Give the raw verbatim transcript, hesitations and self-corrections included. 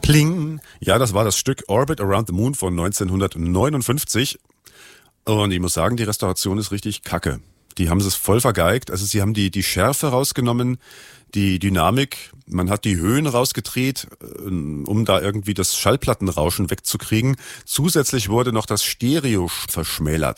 Pling. Ja, das war das Stück Orbit Around the Moon von neunzehnhundertneunundfünfzig. Und ich muss sagen, die Restauration ist richtig kacke. Die haben es voll vergeigt. Also sie haben die, die Schärfe rausgenommen, die Dynamik. Man hat die Höhen rausgedreht, um da irgendwie das Schallplattenrauschen wegzukriegen. Zusätzlich wurde noch das Stereo verschmälert.